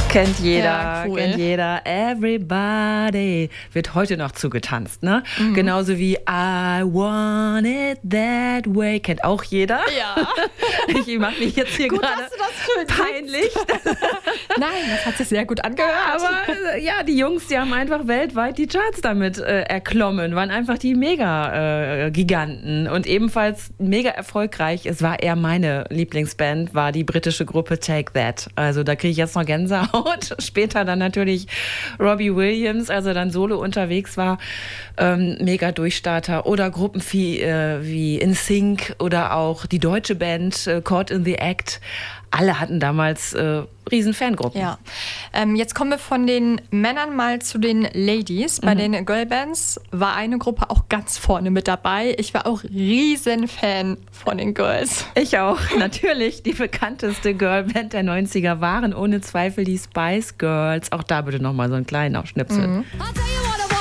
Kennt jeder, Ja, cool. kennt jeder. Everybody wird heute noch zugetanzt, ne? Genauso wie I want it that way. Kennt auch jeder. Ja. Ich mache mich jetzt hier Gut, gerade dass du das schön peinlich. Nein, das hat sich sehr gut angehört. Aber ja, die Jungs, die haben einfach weltweit die Charts damit erklommen, waren einfach die Mega-Giganten und ebenfalls mega erfolgreich. Es war eher meine Lieblingsband, war die britische Gruppe Take That. Also da kriege ich jetzt noch Gänsehaut. Später dann natürlich Robbie Williams, als er dann solo unterwegs war, mega Durchstarter. Oder Gruppen wie NSYNC oder auch die deutsche Band Caught in the Act. Alle hatten damals riesen Fangruppen. Ja. Jetzt kommen wir von den Männern mal zu den Ladies. Bei den Girlbands war eine Gruppe auch ganz vorne mit dabei. Ich war auch riesen Fan von den Girls. Ich auch. Natürlich, die bekannteste Girlband der 90er waren ohne Zweifel die Spice Girls. Auch da bitte nochmal so einen kleinen Ausschnipsel.